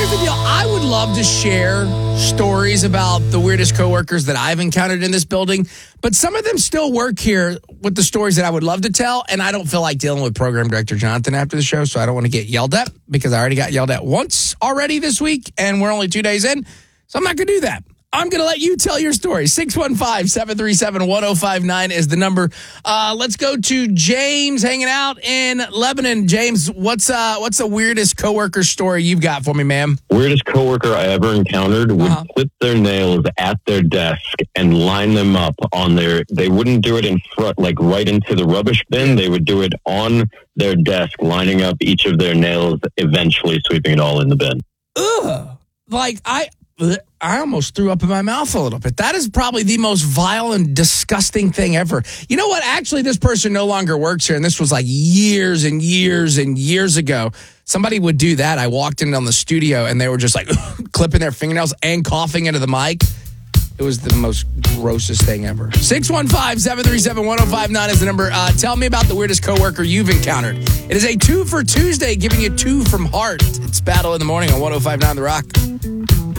Here's the deal. I would love to share stories about the weirdest coworkers that I've encountered in this building, but some of them still work here with the stories that I would love to tell, and I don't feel like dealing with Program Director Jonathan after the show, so I don't want to get yelled at because I already got yelled at once already this week, and we're only 2 days in, so I'm not going to do that. I'm going to let you tell your story. 615-737-1059 is the number. Let's go to James hanging out in Lebanon. James, what's the weirdest coworker story you've got for me, ma'am? Weirdest coworker I ever encountered would clip their nails at their desk and line them up on they wouldn't do it in front, like right into the rubbish bin. They would do it on their desk, lining up each of their nails, eventually sweeping it all in the bin. Ugh. I almost threw up in my mouth a little bit. That is probably the most vile and disgusting thing ever. You know what? Actually, this person no longer works here, and this was like years and years and years ago. Somebody would do that. I walked in on the studio, and they were just like clipping their fingernails and coughing into the mic. It was the most grossest thing ever. 615-737-1059 is the number. Tell me about the weirdest coworker you've encountered. It is a 2 for Tuesday, giving you 2 from Heart. It's Battle in the Morning on 1059 The Rock.